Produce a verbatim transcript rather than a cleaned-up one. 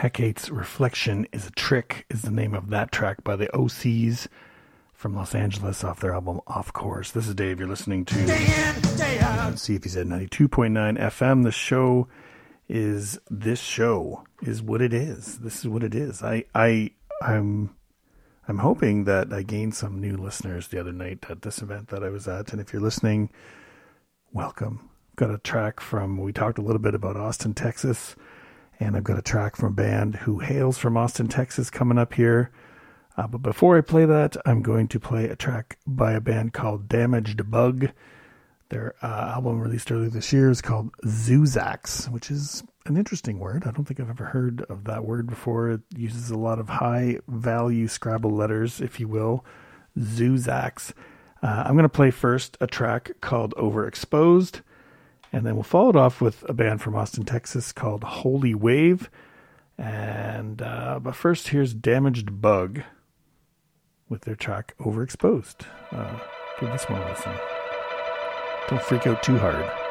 Hecate's Reflection is a Trick is the name of that track by the O Cs from Los Angeles off their album Off Course. This is Dave. You're listening to Day in, day out. C F Z ninety-two point nine F M. The show is this show is what it is. This is what it is. I I I'm I'm hoping that I gained some new listeners the other night at this event that I was at. And if you're listening, welcome. I've got a track from, we talked a little bit about Austin, Texas, and I've got a track from a band who hails from Austin, Texas coming up here. Uh, but before I play that, I'm going to play a track by a band called Damaged Bug. Their uh, album released earlier this year is called Zuzax, which is an interesting word. I don't think I've ever heard of that word before. It uses a lot of high-value Scrabble letters, if you will. Zuzax. Uh, I'm going to play first a track called Overexposed, and then we'll follow it off with a band from Austin, Texas called Holy Wave. And uh, but first, here's Damaged Bug with their track Overexposed. Uh, give this one a listen. Don't freak out too hard.